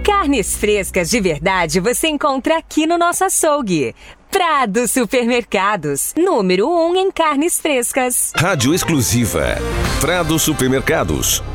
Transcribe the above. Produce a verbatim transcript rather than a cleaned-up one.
Carnes frescas de verdade você encontra aqui no nosso açougue. Prado Supermercados, número um em carnes frescas. Rádio exclusiva. Prado Supermercados.